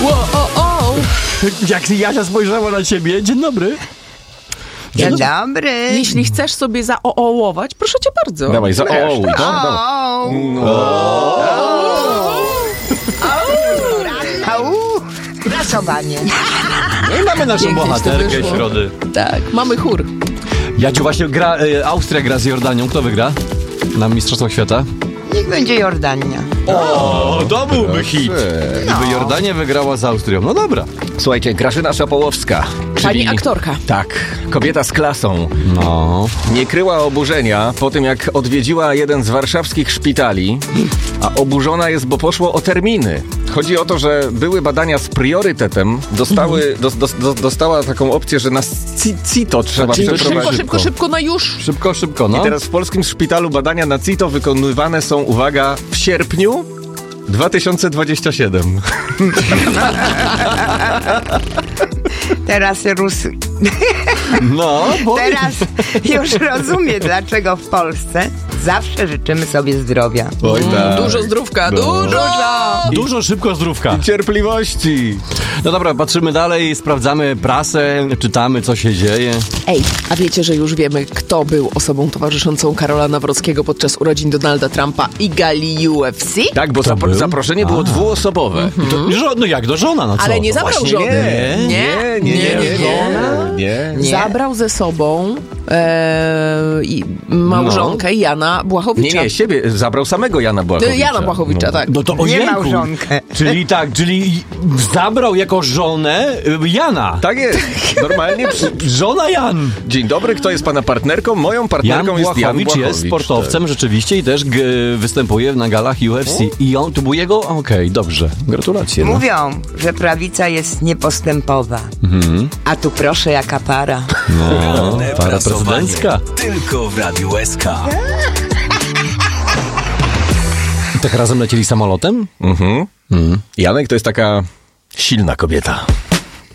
Jak Jasia spojrzała na ciebie, dzień dobry. Dzień dobry. Jeśli chcesz sobie zaoołować, proszę cię bardzo. Dawaj, zaoołuj to. Prasowanie. No i mamy naszą Pięknie bohaterkę to wyszło. środy. Tak, mamy chór. Jaciu, właśnie Austria gra z Jordanią. Kto wygra na Mistrzostwach Świata? Niech będzie Jordania. O, to byłby hit. Gdyby Jordania wygrała z Austrią. No dobra. Słuchajcie, Grażyna Szapołowska. Pani aktorka. Tak, kobieta z klasą. No. Nie kryła oburzenia po tym, jak odwiedziła jeden z warszawskich szpitali, a oburzona jest, bo poszło o terminy. Chodzi o to, że były badania z priorytetem, dostała taką opcję, że na CITO trzeba Czyli przeprowadzić. Szybko, na już. Szybko, no. I teraz w polskim szpitalu badania na CITO wykonywane są, uwaga, w sierpniu 2027. Teraz No, bo... Teraz już rozumiem, dlaczego w Polsce zawsze życzymy sobie zdrowia. Oj, tak. Dużo zdrówka, Dużo szybko zdrówka. Cierpliwości. No dobra, patrzymy dalej, sprawdzamy prasę, czytamy, co się dzieje. Ej, a wiecie, że już wiemy, kto był osobą towarzyszącą Karola Nawrockiego podczas urodzin Donalda Trumpa i gali UFC? Tak, bo był? zaproszenie było dwuosobowe. No jak do żona, no co? Ale nie zabrał Właśnie żony. Nie. Zabrał ze sobą i małżonkę Jana Błachowicza. Nie, siebie. Zabrał samego Jana Błachowicza. Jana Błachowicza, tak. No to Nie ojejku. małżonkę. Czyli zabrał jako żonę Jana. Tak jest. Normalnie. Żona Jan. Dzień dobry, kto jest pana partnerką? Moją Jan partnerką jest Jan Błachowicz Błachowicz. jest sportowcem rzeczywiście i też występuje na galach UFC. I on, to był jego? Okej, dobrze. Gratulacje. No. Mówią, że prawica jest niepostępowa. A tu proszę, jaka para. No, para prezydencka. Tylko w Radiu SK. Tak razem lecieli samolotem? Janek to jest taka silna kobieta.